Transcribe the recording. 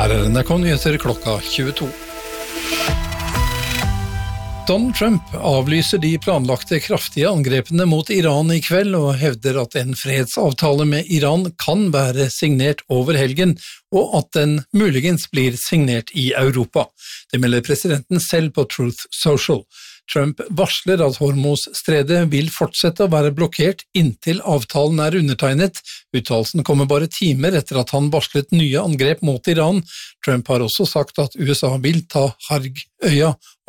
Her NRK Nyheter klokka 22. Donald Trump avlyser de planlagte kraftige angrepene mot Iran i kveld og hevder at en fredsavtale med Iran kan være signert over helgen, og at den muligens blir signert i Europa. Det melder presidenten selv på Truth Social. Trump varsler at Hormuz-stredet vil fortsette å være blokkert inntil avtalen er undertegnet. Uttalelsen kommer bare timer etter at han varslet nye angrep mot Iran. Trump har også sagt at USA vil ta Harg-øya